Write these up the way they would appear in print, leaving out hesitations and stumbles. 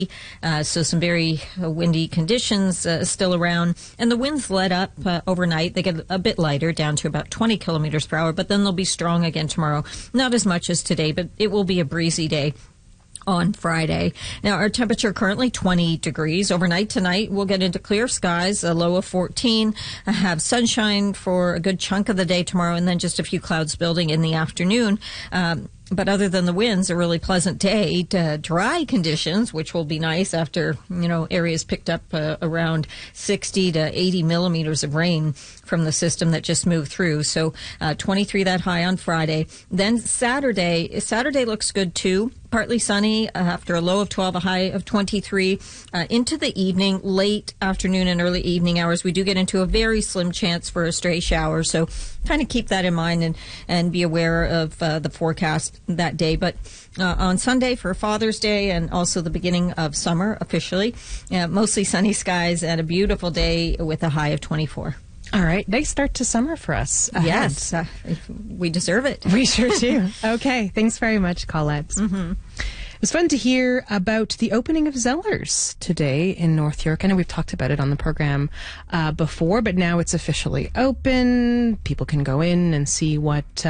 So some very windy conditions still around. And the winds let up overnight. They get a bit lighter, down to about 20 kilometers per hour, but then they'll be strong again tomorrow. Not as much as today, but it will be a breezy day on Friday. Now, our temperature currently 20 degrees. Overnight tonight, we'll get into clear skies, a low of 14. Have sunshine for a good chunk of the day tomorrow, and then just a few clouds building in the afternoon. But other than the winds, a really pleasant day. Dry conditions, which will be nice after, areas picked up around 60 to 80 millimeters of rain from the system that just moved through. So 23 that high on Friday. Then Saturday looks good too. Partly sunny after a low of 12, a high of 23. Into the evening, late afternoon and early evening hours, we do get into a very slim chance for a stray shower. So kind of keep that in mind and be aware of the forecast that day. But on Sunday for Father's Day and also the beginning of summer officially, mostly sunny skies and a beautiful day with a high of 24. All right. Nice start to summer for us. Yes. We deserve it. We sure do. Okay. Thanks very much, Colette. Mm-hmm. It was fun to hear about the opening of Zellers today in North York. I know we've talked about it on the program before, but now it's officially open. People can go in and see what's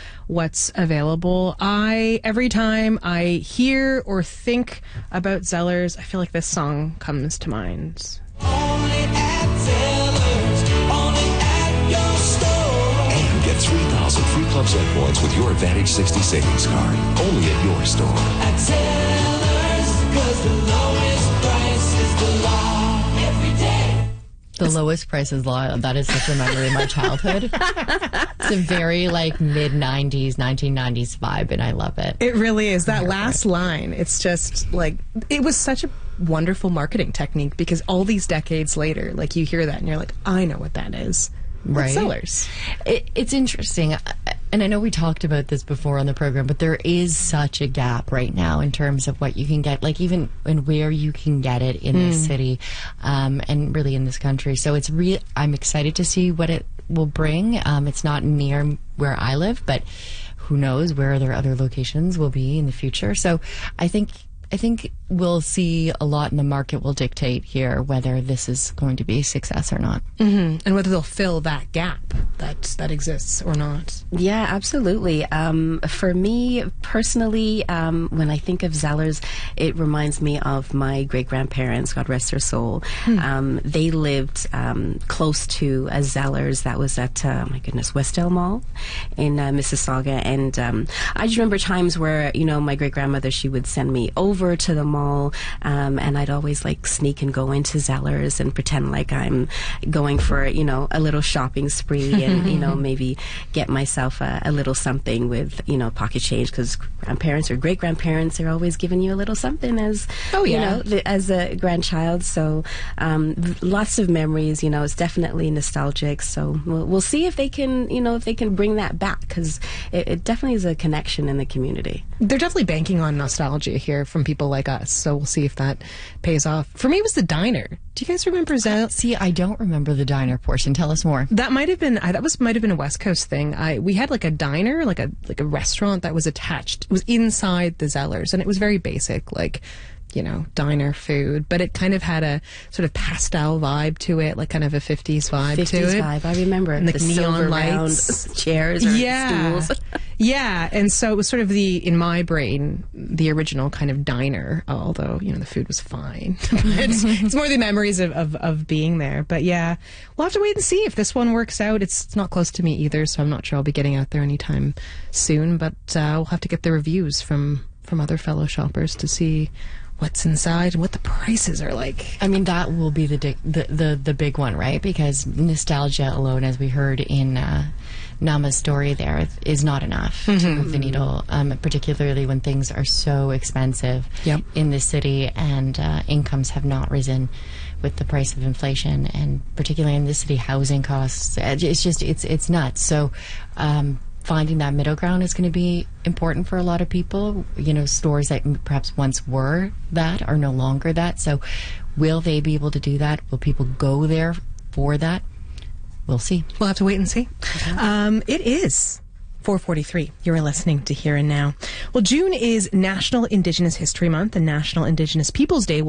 available. Every time I hear or think about Zellers, I feel like this song comes to mind. Only at Zellers, only at your store. And get 3,000 free Club Set points with your Advantage 60 savings card. Only at your store. At Zellers, 'cause the lowest price is the law every day. The lowest price is law. That is such a memory of my childhood. It's a very mid-90s, 1990s vibe, and I love it. It really is. That last line, it's just it was such a wonderful marketing technique because all these decades later, you hear that and you're like, I know what that is. Right. Zellers. It's interesting. And I know we talked about this before on the program, but there is such a gap right now in terms of what you can get, even in where you can get it in this city, and really in this country. So I'm excited to see what it will bring. It's not near where I live, but who knows where their other locations will be in the future. So I think we'll see a lot, and the market will dictate here whether this is going to be a success or not. Mm-hmm. And whether they'll fill that gap that exists or not. Yeah, absolutely. For me personally, when I think of Zellers, it reminds me of my great-grandparents, God rest their soul. They lived close to a Zellers that was at, Westdale Mall in Mississauga. And I just remember times where, my great-grandmother, she would send me over to the mall, and I'd always sneak and go into Zellers and pretend like I'm going for a little shopping spree and maybe get myself a little something with pocket change, because grandparents or great grandparents are always giving you a little something as as a grandchild. So lots of memories. It's definitely nostalgic. So we'll see if they can bring that back, because it definitely is a connection in the community. They're definitely banking on nostalgia here from people like us, so we'll see if that pays off. For me, it was the diner. Do you guys remember Zellers? See, I don't remember the diner portion. Tell us more. That might have been a West Coast thing. We had a diner, like a restaurant that was attached. It was inside the Zellers, and it was very basic, diner food, but it kind of had a sort of pastel vibe to it, kind of a 50s vibe to it. 50s vibe, I remember. And the neon lights, chairs, or stools. Yeah, and so it was sort of in my brain, the original kind of diner, although, the food was fine. It's more the memories of being there. But yeah, we'll have to wait and see if this one works out. It's not close to me either, so I'm not sure I'll be getting out there anytime soon, but we'll have to get the reviews from other fellow shoppers to see what's inside and what the prices are like. I mean, that will be the big one, right? Because nostalgia alone, as we heard in Nama's story there, is not enough to move the needle, particularly when things are so expensive in the city and incomes have not risen with the price of inflation, and particularly in the city, housing costs. It's nuts. So finding that middle ground is going to be important for a lot of people. Stores that perhaps once were that are no longer that. So will they be able to do that? Will people go there for that? We'll see. We'll have to wait and see. It is 4:43. You're listening to Here and Now. Well, June is National Indigenous History Month, and National Indigenous Peoples Day will